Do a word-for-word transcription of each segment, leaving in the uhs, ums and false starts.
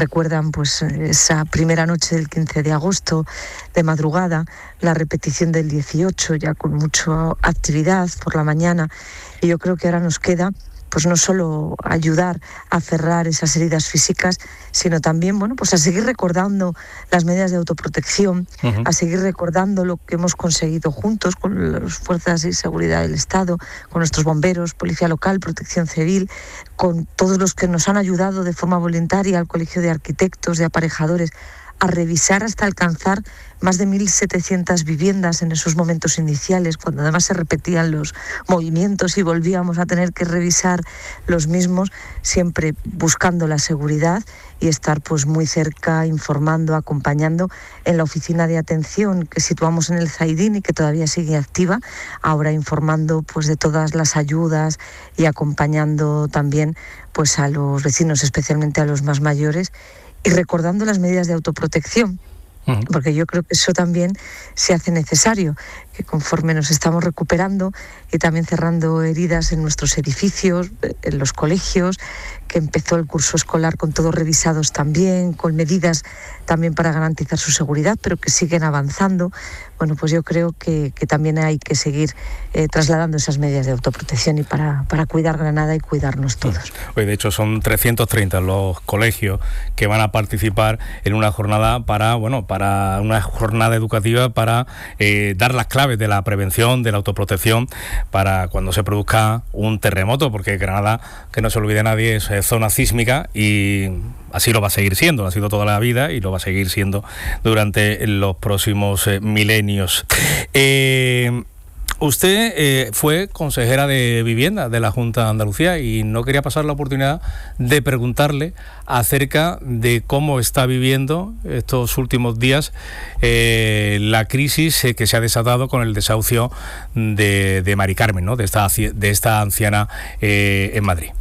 recuerdan pues esa primera noche del quince de agosto, de madrugada, la repetición del dieciocho, ya con mucha actividad por la mañana. Y yo creo que ahora nos queda pues no solo ayudar a cerrar esas heridas físicas, sino también, bueno, pues a seguir recordando las medidas de autoprotección, uh-huh. a seguir recordando lo que hemos conseguido juntos con las fuerzas de seguridad del Estado, con nuestros bomberos, policía local, protección civil, con todos los que nos han ayudado de forma voluntaria, al Colegio de Arquitectos, de Aparejadores, a revisar hasta alcanzar más de mil setecientas viviendas en esos momentos iniciales, cuando además se repetían los movimientos y volvíamos a tener que revisar los mismos, siempre buscando la seguridad y estar pues muy cerca, informando, acompañando en la oficina de atención que situamos en el Zaidín y que todavía sigue activa, ahora informando pues de todas las ayudas y acompañando también pues a los vecinos, especialmente a los más mayores, y recordando las medidas de autoprotección, uh-huh. porque yo creo que eso también se hace necesario, que conforme nos estamos recuperando y también cerrando heridas en nuestros edificios, en los colegios, que empezó el curso escolar con todos revisados también, con medidas también para garantizar su seguridad, pero que siguen avanzando. Bueno, pues yo creo que, que también hay que seguir eh, trasladando esas medidas de autoprotección y para, para cuidar Granada y cuidarnos todos. Hoy, de hecho, son trescientos treinta los colegios que van a participar en una jornada para, bueno, para una jornada educativa para eh, dar las claves de la prevención, de la autoprotección, para cuando se produzca un terremoto, porque Granada, que no se olvide nadie, es zona sísmica y así lo va a seguir siendo, ha sido toda la vida y lo va a seguir siendo durante los próximos eh, milenios. Eh, usted eh, fue consejera de Vivienda de la Junta de Andalucía y no quería pasar la oportunidad de preguntarle acerca de cómo está viviendo estos últimos días eh, la crisis eh, que se ha desatado con el desahucio de, de Mari Carmen, ¿no? de, esta, de esta anciana eh, en Madrid.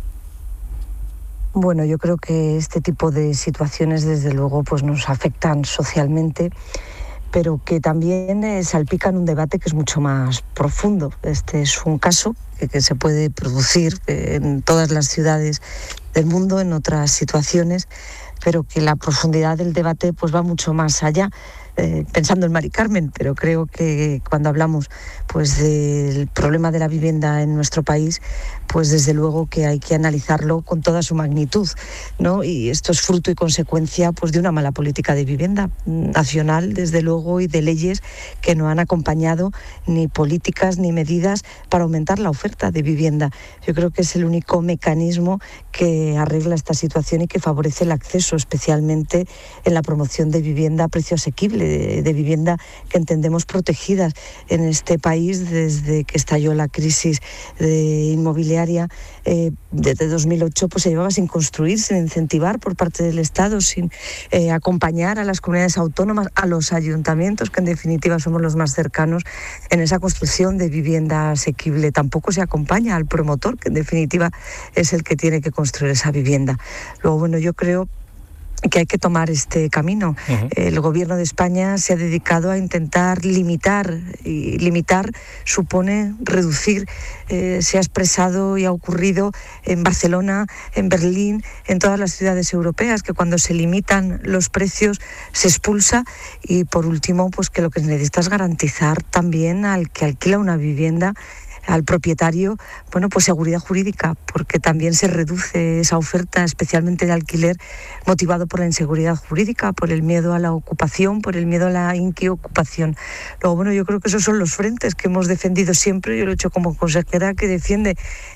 Bueno, yo creo que este tipo de situaciones, desde luego, pues nos afectan socialmente, pero que también eh, salpican un debate que es mucho más profundo. Este es un caso que, que se puede producir eh, en todas las ciudades del mundo, en otras situaciones, pero que la profundidad del debate pues va mucho más allá. Eh, pensando en Mari Carmen, pero creo que cuando hablamos pues del problema de la vivienda en nuestro país, pues desde luego que hay que analizarlo con toda su magnitud, ¿no? Y esto es fruto y consecuencia pues de una mala política de vivienda nacional, desde luego, y de leyes que no han acompañado ni políticas ni medidas para aumentar la oferta de vivienda. Yo creo que es el único mecanismo que arregla esta situación y que favorece el acceso, especialmente en la promoción de vivienda a precio asequible, de, de vivienda que entendemos protegidas en este país desde que estalló la crisis de inmobiliaria eh, desde dos mil ocho, pues se llevaba sin construir, sin incentivar por parte del Estado, sin eh, acompañar a las comunidades autónomas, a los ayuntamientos, que en definitiva somos los más cercanos en esa construcción de vivienda asequible. Tampoco se acompaña al promotor, que en definitiva es el que tiene que construir esa vivienda. Luego, bueno, yo creo que hay que tomar este camino. Uh-huh. El Gobierno de España se ha dedicado a intentar limitar, y limitar supone reducir. Eh, se ha expresado y ha ocurrido en Barcelona, en Berlín, en todas las ciudades europeas, que cuando se limitan los precios se expulsa. Y por último, pues que lo que se necesita es garantizar también al que alquila una vivienda, al propietario, bueno, pues seguridad jurídica, porque también se reduce esa oferta, especialmente de alquiler, motivado por la inseguridad jurídica, por el miedo a la ocupación, por el miedo a la inquiocupación. Luego, bueno, yo creo que esos son los frentes que hemos defendido siempre. Yo lo he hecho como consejera que defiende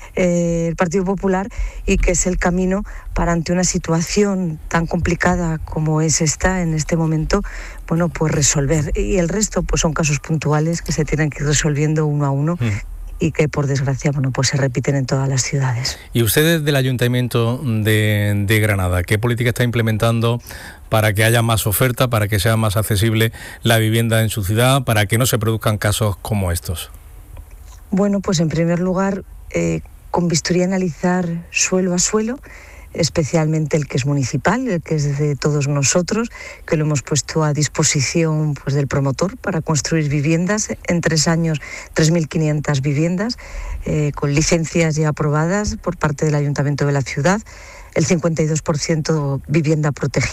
eh, el Partido Popular, y que es el camino para, ante una situación tan complicada como es esta en este momento, bueno, pues resolver. Y el resto pues son casos puntuales que se tienen que ir resolviendo uno a uno. Mm. Y que, por desgracia, bueno, pues se repiten en todas las ciudades. ¿Y usted, desde el Ayuntamiento de, de Granada, qué política está implementando para que haya más oferta, para que sea más accesible la vivienda en su ciudad, para que no se produzcan casos como estos? Bueno, pues en primer lugar, eh, con bisturí analizar suelo a suelo, especialmente el que es municipal, el que es de todos nosotros, que lo hemos puesto a disposición pues del promotor para construir viviendas. En tres años, tres mil quinientas viviendas, eh, con licencias ya aprobadas por parte del Ayuntamiento de la ciudad, el cincuenta y dos por ciento vivienda protegida.